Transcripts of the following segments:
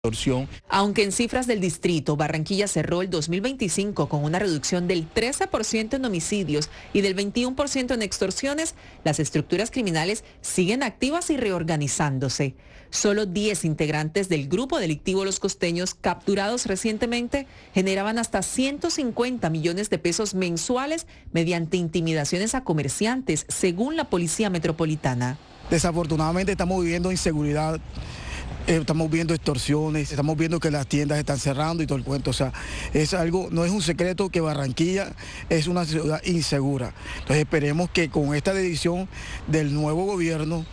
extorsión. Aunque en cifras del distrito, Barranquilla cerró el 2025 con una reducción del 13% en homicidios y del 21% en extorsiones, las estructuras criminales siguen activas y reorganizándose. Solo 10 integrantes del grupo delictivo Los Costeños, capturados recientemente, generaban hasta 150 millones de pesos mensuales mediante intimidaciones a comerciantes, según la Policía Metropolitana. Desafortunadamente estamos viviendo inseguridad. Estamos viendo extorsiones, estamos viendo que las tiendas están cerrando y todo el cuento. O sea, es algo, no es un secreto que Barranquilla es una ciudad insegura. Entonces esperemos que con esta decisión del nuevo gobierno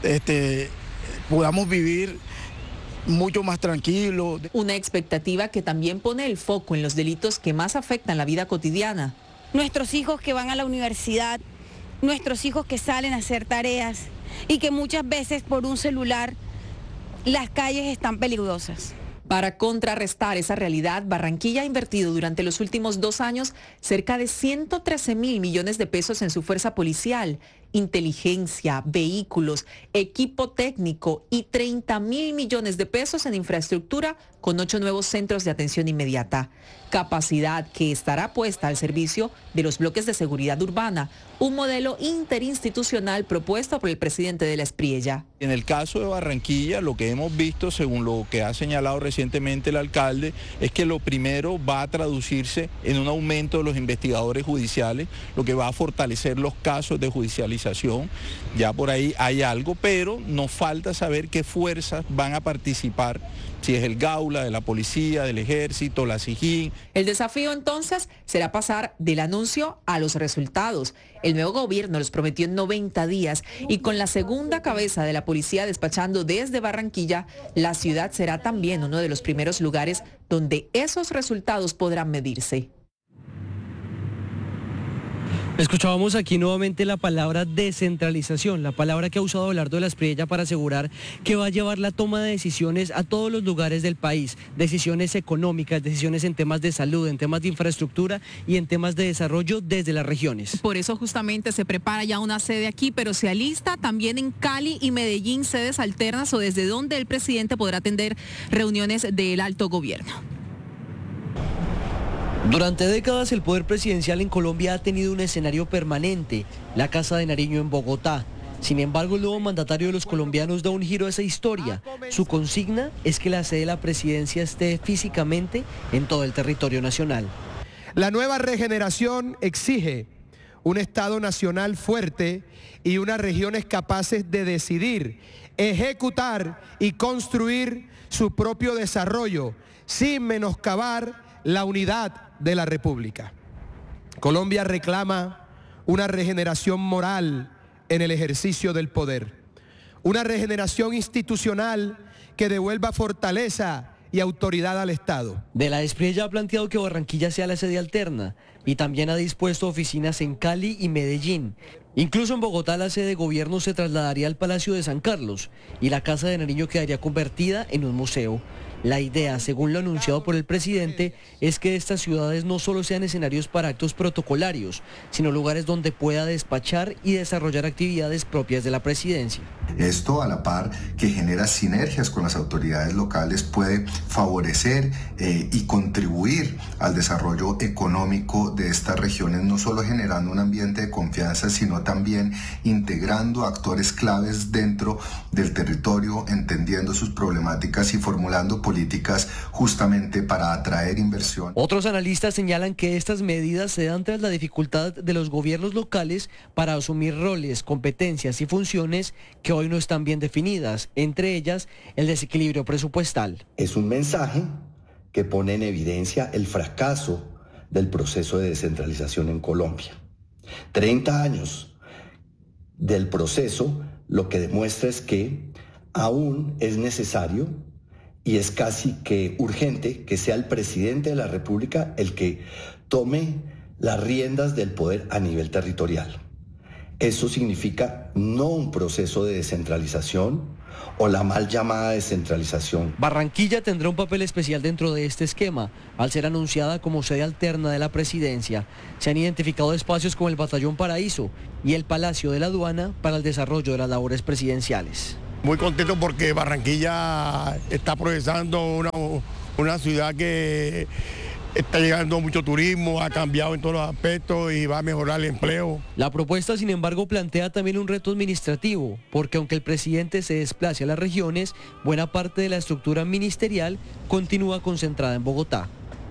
podamos vivir mucho más tranquilo. Una expectativa que también pone el foco en los delitos que más afectan la vida cotidiana. Nuestros hijos que van a la universidad, nuestros hijos que salen a hacer tareas y que muchas veces por un celular las calles están peligrosas. Para contrarrestar esa realidad, Barranquilla ha invertido durante los últimos 2 años cerca de 113.000 millones de pesos en su fuerza policial, inteligencia, vehículos, equipo técnico y 30.000 millones de pesos en infraestructura con 8 nuevos centros de atención inmediata. Capacidad que estará puesta al servicio de los bloques de seguridad urbana, un modelo interinstitucional propuesto por el presidente de la Espriella. En el caso de Barranquilla, lo que hemos visto, según lo que ha señalado recientemente el alcalde, es que lo primero va a traducirse en un aumento de los investigadores judiciales, lo que va a fortalecer los casos de judicialización. Ya por ahí hay algo, pero nos falta saber qué fuerzas van a participar, si es el Gaula, de la policía, del ejército, la SIJIN. El desafío entonces será pasar del anuncio a los resultados. El nuevo gobierno los prometió en 90 días y con la segunda cabeza de la policía despachando desde Barranquilla, la ciudad será también uno de los primeros lugares donde esos resultados podrán medirse. Escuchábamos aquí nuevamente la palabra descentralización, la palabra que ha usado Abelardo de la Espriella para asegurar que va a llevar la toma de decisiones a todos los lugares del país, decisiones económicas, decisiones en temas de salud, en temas de infraestructura y en temas de desarrollo desde las regiones. Por eso justamente se prepara ya una sede aquí, pero se alista también en Cali y Medellín sedes alternas o desde donde el presidente podrá atender reuniones del alto gobierno. Durante décadas el poder presidencial en Colombia ha tenido un escenario permanente, la Casa de Nariño en Bogotá. Sin embargo, el nuevo mandatario de los colombianos da un giro a esa historia. Su consigna es que la sede de la presidencia esté físicamente en todo el territorio nacional. La nueva regeneración exige un Estado nacional fuerte y unas regiones capaces de decidir, ejecutar y construir su propio desarrollo sin menoscabar la unidad de la República. Colombia reclama una regeneración moral en el ejercicio del poder, una regeneración institucional que devuelva fortaleza y autoridad al Estado. De la Espriella ha planteado que Barranquilla sea la sede alterna y también ha dispuesto oficinas en Cali y Medellín. Incluso en Bogotá la sede de gobierno se trasladaría al Palacio de San Carlos y la Casa de Nariño quedaría convertida en un museo. La idea, según lo anunciado por el presidente, es que estas ciudades no solo sean escenarios para actos protocolarios, sino lugares donde pueda despachar y desarrollar actividades propias de la presidencia. Esto, a la par que genera sinergias con las autoridades locales, puede favorecer y contribuir al desarrollo económico de estas regiones, no solo generando un ambiente de confianza, sino también integrando actores claves dentro del territorio, entendiendo sus problemáticas y formulando políticas justamente para atraer inversión. Otros analistas señalan que estas medidas se dan tras la dificultad de los gobiernos locales para asumir roles, competencias y funciones que hoy no están bien definidas, entre ellas el desequilibrio presupuestal. Es un mensaje que pone en evidencia el fracaso del proceso de descentralización en Colombia. 30 años del proceso lo que demuestra es que aún es necesario y es casi que urgente que sea el presidente de la República el que tome las riendas del poder a nivel territorial. Eso significa no un proceso de descentralización o la mal llamada descentralización. Barranquilla tendrá un papel especial dentro de este esquema, al ser anunciada como sede alterna de la presidencia. Se han identificado espacios como el Batallón Paraíso y el Palacio de la Aduana para el desarrollo de las labores presidenciales. Muy contento porque Barranquilla está progresando, una ciudad que está llegando mucho turismo, ha cambiado en todos los aspectos y va a mejorar el empleo. La propuesta, sin embargo, plantea también un reto administrativo, porque aunque el presidente se desplace a las regiones, buena parte de la estructura ministerial continúa concentrada en Bogotá.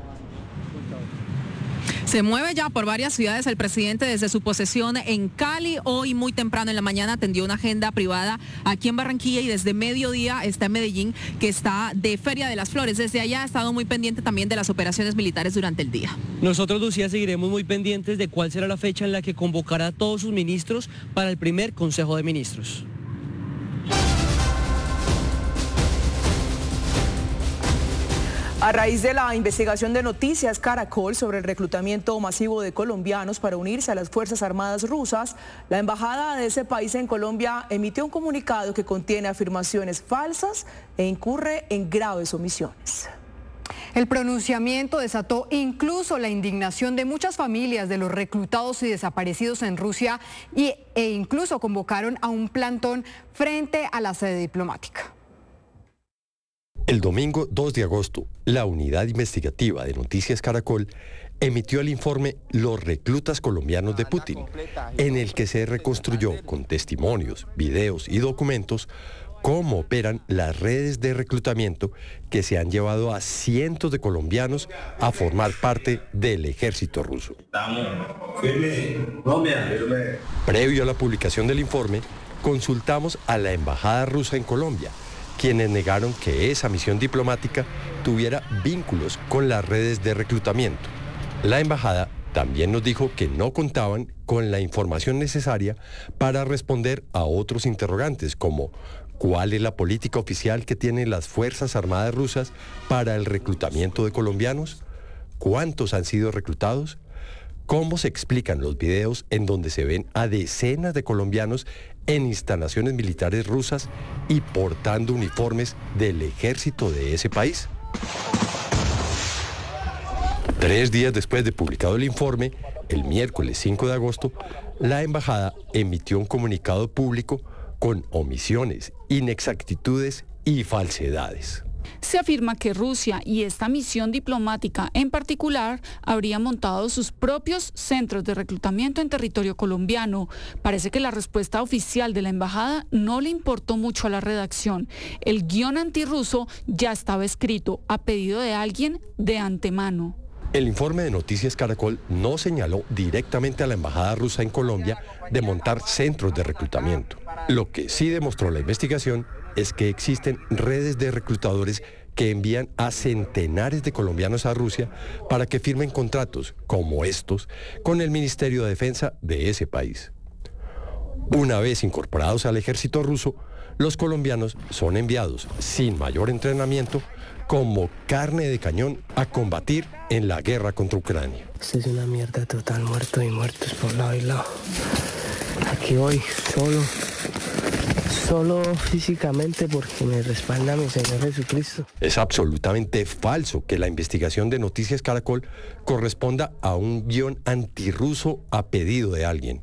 Se mueve ya por varias ciudades el presidente desde su posesión en Cali. Hoy muy temprano en la mañana atendió una agenda privada aquí en Barranquilla y desde mediodía está en Medellín, que está de Feria de las Flores. Desde allá ha estado muy pendiente también de las operaciones militares durante el día. Nosotros, Lucía, seguiremos muy pendientes de cuál será la fecha en la que convocará a todos sus ministros para el primer Consejo de Ministros. A raíz de la investigación de Noticias Caracol sobre el reclutamiento masivo de colombianos para unirse a las Fuerzas Armadas rusas, la embajada de ese país en Colombia emitió un comunicado que contiene afirmaciones falsas e incurre en graves omisiones. El pronunciamiento desató incluso la indignación de muchas familias de los reclutados y desaparecidos en Rusia e incluso convocaron a un plantón frente a la sede diplomática. El domingo 2 de agosto, la unidad investigativa de Noticias Caracol emitió el informe Los reclutas colombianos de Putin, en el que se reconstruyó con testimonios, videos y documentos cómo operan las redes de reclutamiento que se han llevado a cientos de colombianos a formar parte del ejército ruso. Previo a la publicación del informe, consultamos a la embajada rusa en Colombia, quienes negaron que esa misión diplomática tuviera vínculos con las redes de reclutamiento. La embajada también nos dijo que no contaban con la información necesaria para responder a otros interrogantes, como ¿cuál es la política oficial que tienen las Fuerzas Armadas rusas para el reclutamiento de colombianos? ¿Cuántos han sido reclutados? ¿Cómo se explican los videos en donde se ven a decenas de colombianos en instalaciones militares rusas y portando uniformes del ejército de ese país? 3 días después de publicado el informe, el miércoles 5 de agosto, la embajada emitió un comunicado público con omisiones, inexactitudes y falsedades. Se afirma que Rusia y esta misión diplomática en particular habrían montado sus propios centros de reclutamiento en territorio colombiano. Parece que la respuesta oficial de la embajada no le importó mucho a la redacción. El guión antirruso ya estaba escrito a pedido de alguien de antemano. El informe de Noticias Caracol no señaló directamente a la embajada rusa en Colombia de montar centros de reclutamiento. Lo que sí demostró la investigación es que existen redes de reclutadores que envían a centenares de colombianos a Rusia para que firmen contratos como estos con el Ministerio de Defensa de ese país. Una vez incorporados al ejército ruso, los colombianos son enviados sin mayor entrenamiento como carne de cañón a combatir en la guerra contra Ucrania. Esto es una mierda total, muertos y muertos por lado y lado. Aquí voy solo físicamente porque me respalda mi Señor Jesucristo. Es absolutamente falso que la investigación de Noticias Caracol corresponda a un guión antirruso a pedido de alguien.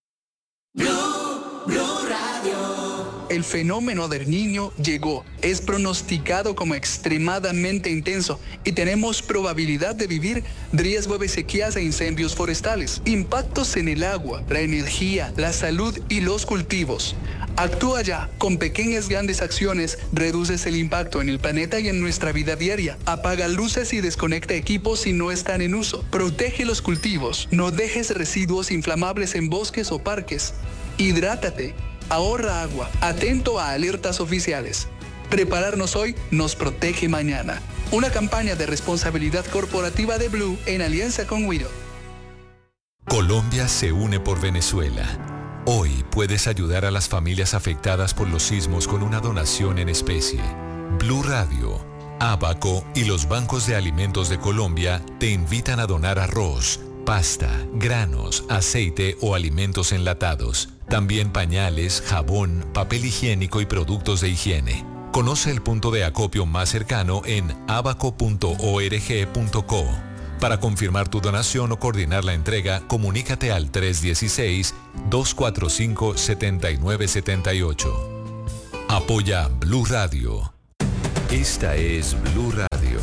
El fenómeno del Niño llegó, es pronosticado como extremadamente intenso y tenemos probabilidad de vivir riesgo de sequías e incendios forestales, impactos en el agua, la energía, la salud y los cultivos. Actúa ya, con pequeñas grandes acciones reduces el impacto en el planeta y en nuestra vida diaria. Apaga luces y desconecta equipos si no están en uso. Protege los cultivos, no dejes residuos inflamables en bosques o parques. Hidrátate. Ahorra agua, atento a alertas oficiales. Prepararnos hoy nos protege mañana. Una campaña de responsabilidad corporativa de Blue en alianza con Wido. Colombia se une por Venezuela. Hoy puedes ayudar a las familias afectadas por los sismos con una donación en especie. Blue Radio, Abaco y los bancos de alimentos de Colombia te invitan a donar arroz, pasta, granos, aceite o alimentos enlatados. También pañales, jabón, papel higiénico y productos de higiene. Conoce el punto de acopio más cercano en abaco.org.co. Para confirmar tu donación o coordinar la entrega, comunícate al 316-245-7978. Apoya Blue Radio. Esta es Blue Radio.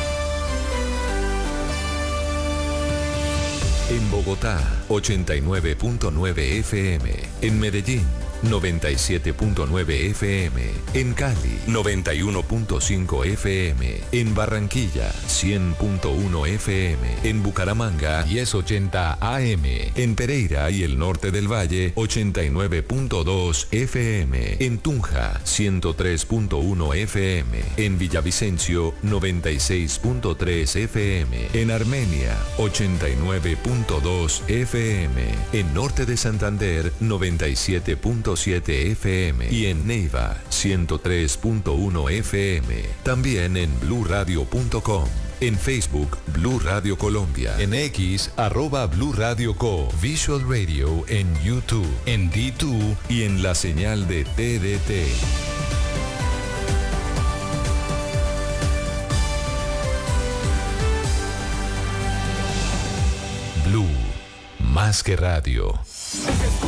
En Bogotá, 89.9 FM. En Medellín, 97.9 FM. En Cali, 91.5 FM. En Barranquilla, 100.1 FM. En Bucaramanga, 1080 AM. En Pereira y el norte del Valle, 89.2 FM. En Tunja, 103.1 FM. En Villavicencio, 96.3 FM. En Armenia, 89.2 FM. En norte de Santander, 97.7 FM y en Neiva 103.1 FM. También en bluradio.com. En Facebook, Blue Radio Colombia. En X, @Blue Radio Co. Visual Radio en YouTube, en D2 y en la señal de TDT. Blue, más que radio.